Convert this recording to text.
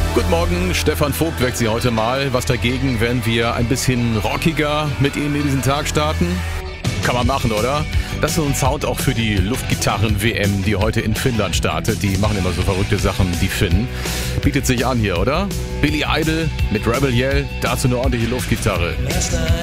Guten Morgen, Stefan Vogt weckt Sie heute mal. Was dagegen, wenn wir ein bisschen rockiger mit Ihnen in diesen Tag starten? Kann man machen, oder? Das ist so ein Sound auch für die Luftgitarren-WM, die heute in Finnland startet. Die machen immer so verrückte Sachen, die Finnen. Bietet sich an hier, oder? Billy Idol mit Rebel Yell, dazu eine ordentliche Luftgitarre.